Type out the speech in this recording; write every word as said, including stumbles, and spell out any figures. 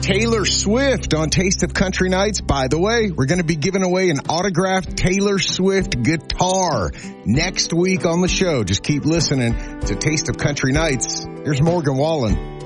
Taylor Swift on Taste of Country Nights. By the way, we're going to be giving away an autographed Taylor Swift guitar next week on the show. Just keep listening to Taste of Country Nights. Here's Morgan Wallen.